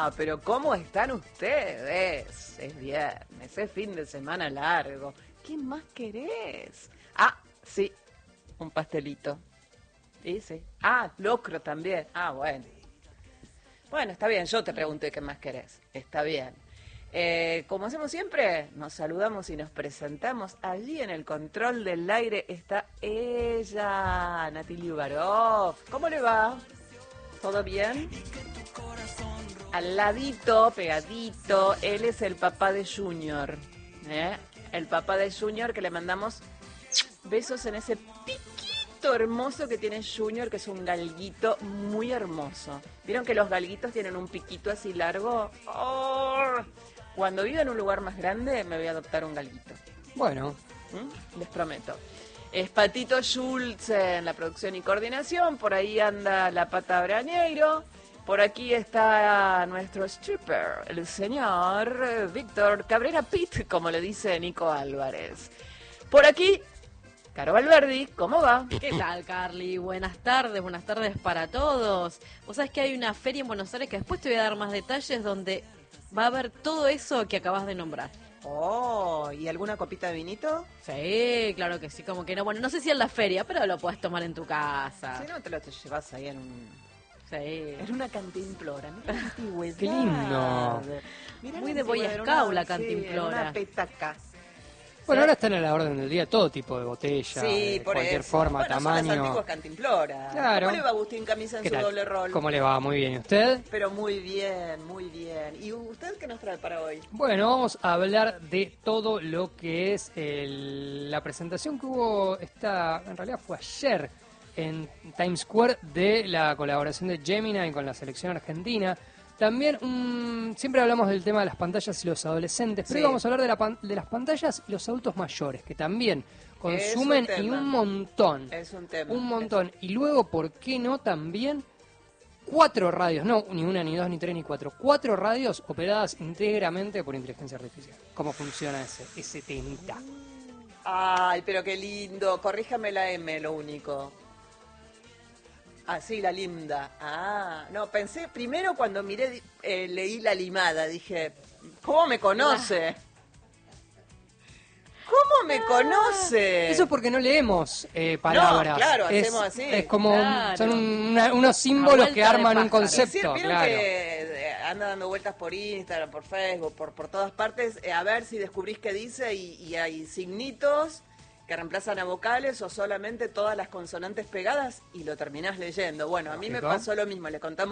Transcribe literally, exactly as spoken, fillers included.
Ah, pero ¿cómo están ustedes? Es viernes, es fin de semana largo. ¿Qué más querés? Ah, sí, un pastelito. Sí, sí. Ah, locro también. Ah, bueno. Bueno, está bien, yo te pregunté qué más querés. Está bien. Eh, como hacemos siempre, nos saludamos y nos presentamos. Allí en el control del aire está ella, Natalie Ubarov. ¿Cómo le va? ¿Todo bien? Al ladito, pegadito, él es el papá de Junior. ¿eh? El papá de Junior, que le mandamos besos en ese piquito hermoso que tiene Junior, que es un galguito muy hermoso. ¿Vieron que los galguitos tienen un piquito así largo? ¡Oh! Cuando viva en un lugar más grande, me voy a adoptar un galguito. Bueno. ¿Mm? Les prometo. Es Patito Schultz en la producción y coordinación. Por ahí anda la Pata Brañeiro. Por aquí está nuestro stripper, el señor Víctor Cabrera Pitt, como le dice Nico Álvarez. Por aquí, Caro Valverdi, ¿cómo va? ¿Qué tal, Carly? Buenas tardes, buenas tardes para todos. Vos sabés que hay una feria en Buenos Aires que después te voy a dar más detalles donde va a haber todo eso que acabas de nombrar. Oh, ¿y alguna copita de vinito? Sí, claro que sí, como que no. Bueno, no sé si en la feria, pero lo puedes tomar en tu casa. Si no, te lo te llevas ahí en un... Sí. En una cantimplora, mira la antigüedad. Qué lindo. Mirá Muy la de Boy antigüedad, Scout una- la sí, cantimplora. una petaca. Bueno, ahora están a la orden del día todo tipo de botella, Sí, de por cualquier eso. forma, Bueno, son las tamaño. antiguas cantimploras. Claro. ¿Cómo le va Agustín Camisa en ¿Qué su tal? doble rol? ¿Cómo le va? Muy bien. ¿Y usted? Pero muy bien, muy bien. ¿Y usted qué nos trae para hoy? Bueno, vamos a hablar de todo lo que es el- la presentación que hubo, esta, en realidad fue ayer, en Times Square, de la colaboración de Gemini con la selección argentina. También mm, siempre hablamos del tema de las pantallas y los adolescentes, pero Sí. hoy vamos a hablar de, la pan- de las pantallas y los adultos mayores, que también consumen Es un y tema. un montón. Es un tema. Un montón. Y luego, ¿por qué no también cuatro radios? No, ni una, ni dos, ni tres, ni cuatro. Cuatro radios operadas íntegramente por inteligencia artificial. ¿Cómo funciona ese, ese temita? Ay, pero qué lindo. Corríjame la M, lo único. Ah, sí, la linda. Ah, no, pensé, primero cuando miré, eh, leí la limada, dije, ¿cómo me conoce? ¿Cómo me conoce? Eso es porque no leemos eh, palabras. No, claro, es, hacemos así. Es como, Claro. son una- unos símbolos vuelta que de arman un pájaro. Sí, concepto, vieron claro. que eh, anda dando vueltas por Instagram, por Facebook, por, por todas partes, eh, a ver si descubrís qué dice y, y hay signitos que reemplazan a vocales o solamente todas las consonantes pegadas y lo terminás leyendo. Bueno, a mí me Lógico. pasó lo mismo, le contamos